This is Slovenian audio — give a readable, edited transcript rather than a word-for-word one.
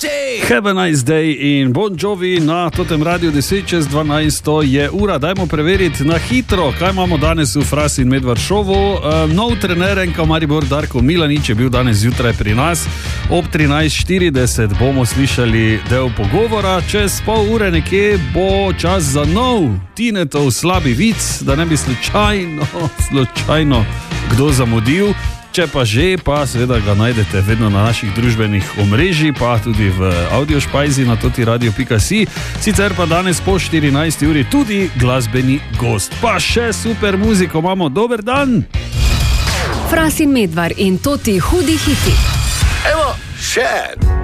Have a nice day in Bon Jovi na totem radiju 10:12 je ura. Dajmo preveriti na hitro, kaj imamo danes v Fras in Medvard šovu. Nov trener NK Maribor Darko Milanič je bil danes zjutraj pri nas. Ob 13:40 bomo slišali del pogovora. Čez pol ure nekje bo čas za nov Tinetov slabi vic, da ne bi slučajno kdo zamudil. Če pa že, pa seveda ga najdete vedno na naših družbenih omrežjih, pa tudi v audiošpajzi na totiradio.si. Sicer pa danes po 14. uri tudi glasbeni gost. Pa še super muziko imamo. Dober dan! Fras in Medvard in Toti hudi hiti. Evo, še!